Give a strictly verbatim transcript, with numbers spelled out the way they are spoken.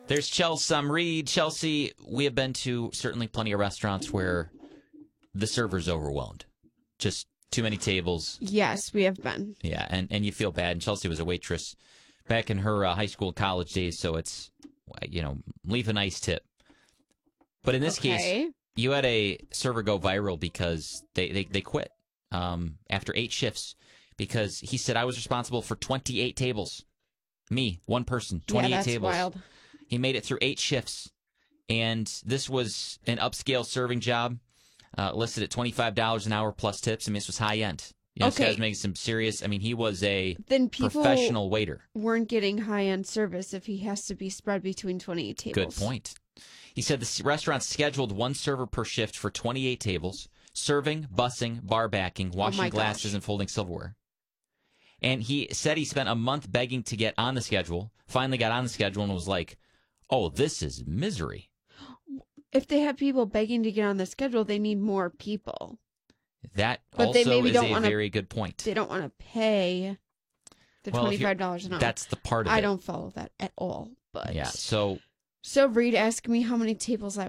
There's Chelsea um, Reed. Chelsea, we have been to certainly plenty of restaurants where the server's overwhelmed. Just too many tables. Yes, we have been. Yeah, and, and you feel bad. And Chelsea was a waitress back in her uh, high school, college days, so it's, you know, leave a nice tip. But in this Okay. case, you had a server go viral because they, they, they quit um, after eight shifts because he said, I was responsible for twenty-eight tables. Me, one person, twenty-eight yeah, that's tables. Wild. He made it through eight shifts, and this was an upscale serving job uh, listed at twenty-five dollars an hour plus tips. I mean, this was high-end. You know, Okay. This guy was making some serious, I mean, he was a Then people professional waiter. weren't getting high-end service if he has to be spread between twenty-eight tables. Good point. He said the restaurant scheduled one server per shift for twenty-eight tables, serving, bussing, bar backing, washing my glasses, gosh. and folding silverware. And he said he spent a month begging to get on the schedule, finally got on the schedule and was like, oh, this is misery. If they have people begging to get on the schedule, they need more people. That But they also maybe is don't a wanna- very good point. They don't want to pay the Well, if you're- twenty-five dollars an hour. That's the part of it. I don't follow that at all. But Yeah, so So Reed asked me how many tables I